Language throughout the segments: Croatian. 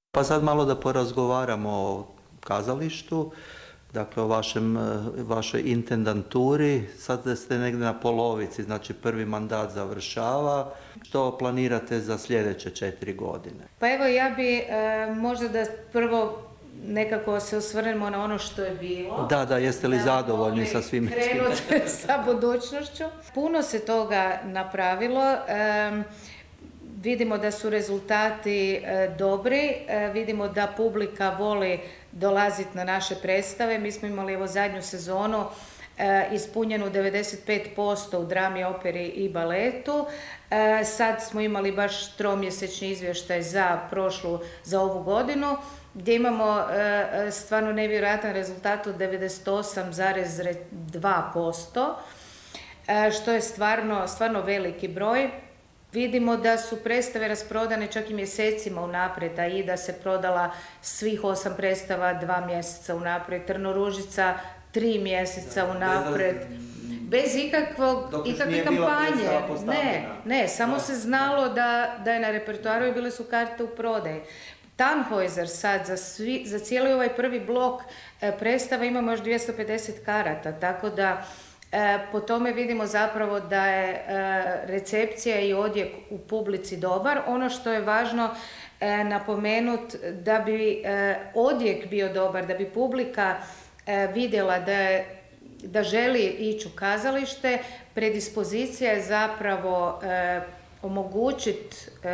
Pa sad malo da porazgovaramo o kazalištu, dakle o vašoj intendanturi. Sad ste negdje na polovici, znači prvi mandat završava. Što planirate za sljedeće 4 godine? Pa evo, ja bi možda da prvo nekako se osvrnemo na ono što je bilo. Da, jeste li zadovoljni sa svim tim? Krenuti sa budućnošću. Puno se toga napravilo. Vidimo da su rezultati dobri, vidimo da publika voli dolaziti na naše predstave. Mi smo imali evo zadnju sezonu ispunjenu 95% u drami, operi i baletu. Sad smo imali baš tromjesečni izvještaj za ovu godinu, gdje imamo stvarno nevjerojatan rezultat od 98,2%, što je stvarno veliki broj. Vidimo da su predstave rasprodane čak i mjesecima unaprijed, a i da se prodala svih 8 predstava 2 mjeseca unaprijed, Trnoružica 3 mjeseca unaprijed, bez ikakve kampanje. Ne, samo se znalo da je na repertoaru i bile su karte u prodaji. Tannhäuser sad za cijeli ovaj prvi blok predstava imamo još 250 karata, tako da po tome vidimo zapravo da je recepcija i odjek u publici dobar. Ono što je važno napomenuti, da bi odjek bio dobar, da bi publika vidjela da želi ići u kazalište, predispozicija je zapravo omogućiti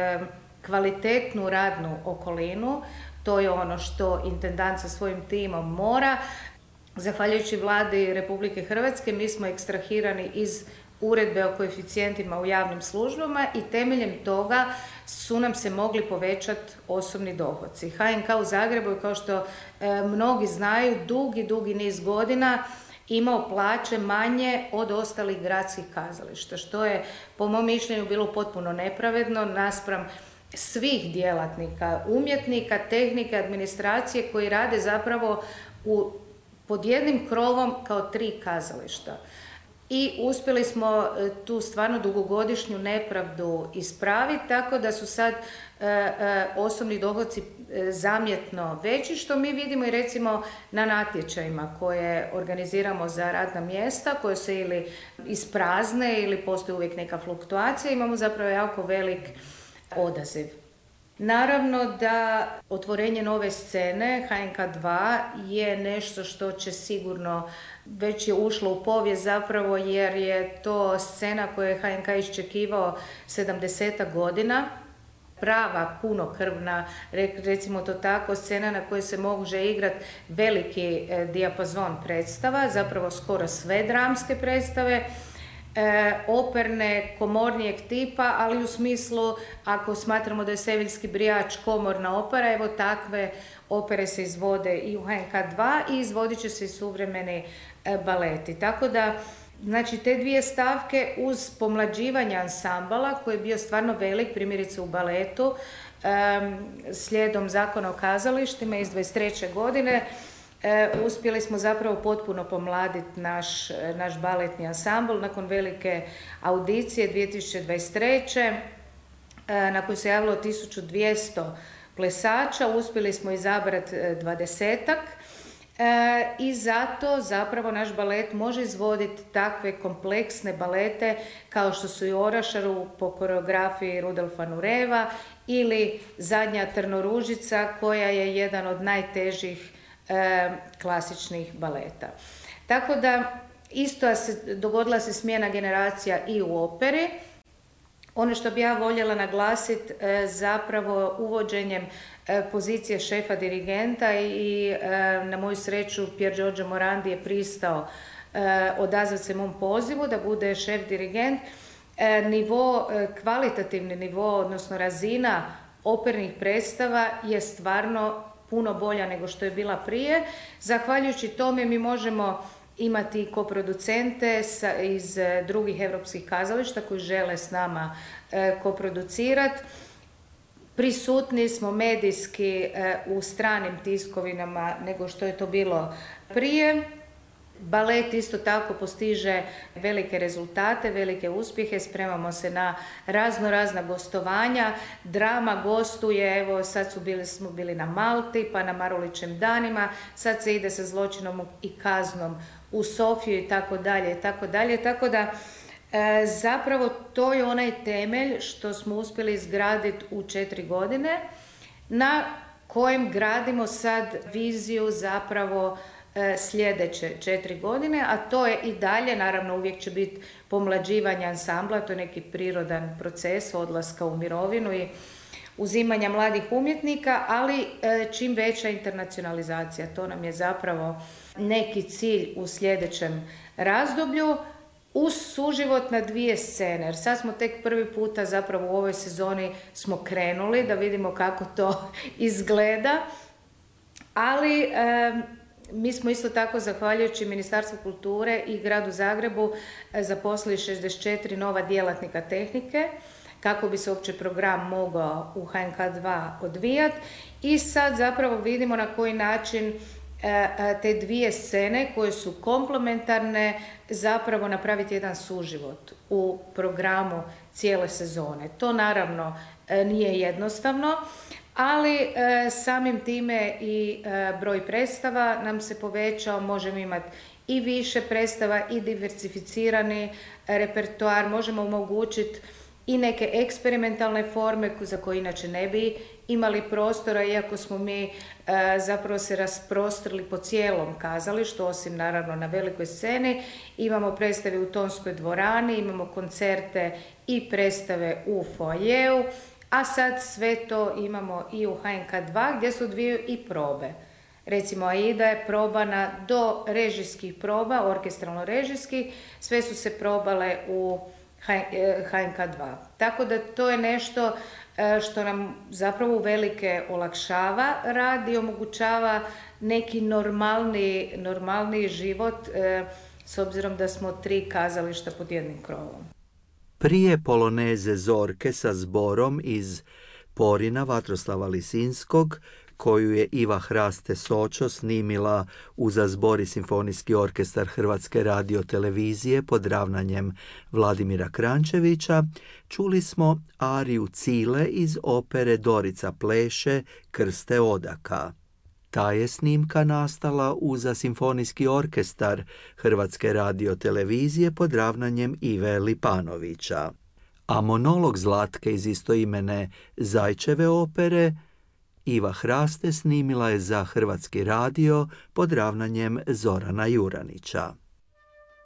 kvalitetnu radnu okolinu. To je ono što intendant sa svojim timom mora. Zahvaljujući Vladi Republike Hrvatske mi smo ekstrahirani iz uredbe o koeficijentima u javnim službama i temeljem toga su nam se mogli povećati osobni dohoci. HNK u Zagrebu je, kao što mnogi znaju, dugi niz godina imao plaće manje od ostalih gradskih kazališta, što je po mom mišljenju bilo potpuno nepravedno naspram svih djelatnika, umjetnika, tehnike, administracije koji rade zapravo pod jednim krovom kao 3 kazališta. I uspjeli smo tu stvarno dugogodišnju nepravdu ispraviti, tako da su sad osobni dohoci zamjetno veći, što mi vidimo i recimo na natječajima koje organiziramo za radna mjesta, koje se ili isprazne ili postoji uvijek neka fluktuacija, imamo zapravo jako velik odaziv. Naravno da otvorenje nove scene HNK 2 je nešto što će sigurno, već je ušlo u povijest zapravo, jer je to scena koju je HNK iščekivao 70 godina. Prava, punokrvna, recimo to tako, scena na kojoj se može igrati veliki dijapazon predstava, zapravo skoro sve dramske predstave, operne, komornijeg tipa, ali u smislu, ako smatramo da je Seviljski brijač komorna opera, evo takve opere se izvode i u HNK 2 i izvodit će se i suvremeni baleti. Tako da, znači, te dvije stavke uz pomlađivanje ansambala, koji je bio stvarno velik, primjerice u baletu, slijedom Zakona o kazalištima iz 23. godine, uspjeli smo zapravo potpuno pomladiti naš baletni ansambl nakon velike audicije 2023. na koju se javilo 1200 plesača, uspjeli smo izabrati 20-ak i zato zapravo naš balet može izvoditi takve kompleksne balete kao što su i Orašaru po koreografiji Rudolfa Nureva ili zadnja Trnoružica, koja je jedan od najtežih klasičnih baleta. Tako da isto dogodila se smjena generacija i u operi. Ono što bi ja voljela naglasiti, zapravo uvođenjem pozicije šefa dirigenta i na moju sreću Pier Giorgio Morandi je pristao odazvati se mom pozivu da bude šef dirigent. Kvalitativni nivo, odnosno razina opernih predstava je stvarno puno bolja nego što je bila prije. Zahvaljujući tome mi možemo imati koproducente iz drugih europskih kazališta koji žele s nama koproducirati. Prisutni smo medijski u stranim tiskovinama nego što je to bilo prije. Balet isto tako postiže velike rezultate, velike uspjehe, spremamo se na razna gostovanja. Drama gostuje, evo sad smo bili na Malti, pa na Marulićem danima, sad se ide sa Zločinom i kaznom u Sofiju i tako dalje. Tako da zapravo to je onaj temelj što smo uspjeli izgraditi u 4 godine, na kojem gradimo sad viziju zapravo sljedeće 4 godine, a to je i dalje, naravno uvijek će biti pomlađivanje ansambla, to je neki prirodan proces odlaska u mirovinu i uzimanja mladih umjetnika, ali čim veća internacionalizacija, to nam je zapravo neki cilj u sljedećem razdoblju, uz suživot na 2 scene, jer sad smo tek prvi puta zapravo u ovoj sezoni smo krenuli da vidimo kako to izgleda, ali mi smo isto tako, zahvaljujući Ministarstvu kulture i Gradu Zagrebu, zaposlili 64 nova djelatnika tehnike, kako bi se uopće program mogao u HNK 2 odvijati. I sad zapravo vidimo na koji način te 2 scene koje su komplementarne zapravo napraviti jedan suživot u programu cijele sezone. To naravno nije jednostavno, ali samim time i broj predstava nam se povećao, možemo imati i više predstava i diversificirani repertoar, možemo omogućiti i neke eksperimentalne forme za koje inače ne bi imali prostora, iako smo mi zapravo se rasprostrili po cijelom kazalištu, osim naravno na velikoj sceni. Imamo predstave u Tonskoj dvorani, imamo koncerte i predstave u foajeu, a sad sve to imamo i u HNK 2 gdje se odvijaju i probe. Recimo Aida je probana do režijskih proba, orkestralno-režijskih, sve su se probale u HNK 2. Tako da to je nešto što nam zapravo uvelike olakšava rad i omogućava neki normalniji život s obzirom da smo 3 kazališta pod jednim krovom. Prije poloneze Zorke sa zborom iz Porina Vatroslava Lisinskog, koju je Iva Hraste Sočo snimila uza zbor i Simfonijski orkestar Hrvatske radiotelevizije pod ravnanjem Vladimira Krančevića, čuli smo ariju Cile iz opere Dorica pleše Krste Odaka. Ta je snimka nastala uza Simfonijski orkestar Hrvatske radiotelevizije pod ravnanjem Ive Lipanovića. A monolog Zlatke iz istoimene Zajčeve opere Iva Hraste snimila je za Hrvatski radio pod ravnanjem Zorana Juranića.